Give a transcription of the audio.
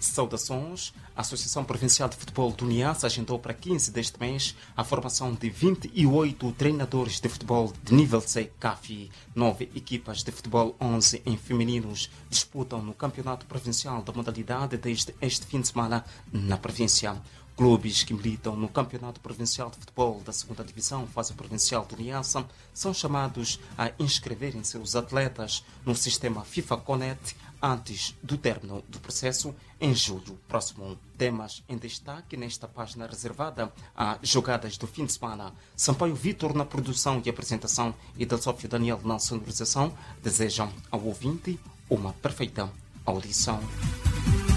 Saudações. A Associação Provincial de Futebol do Niassa agendou para 15 deste mês a formação de 28 treinadores de futebol de nível C CAFI. 9 equipas de futebol 11 em femininos disputam no Campeonato Provincial da modalidade desde este fim de semana na província. Clubes que militam no Campeonato Provincial de Futebol da 2ª Divisão, fase provincial do Niassa, são chamados a inscreverem seus atletas no sistema FIFA Connect antes do término do processo em julho próximo. Temas em destaque nesta página reservada a jogadas do fim de semana. Sampaio Vitor na produção e apresentação e Delsófio Daniel na sonorização desejam ao ouvinte uma perfeita audição.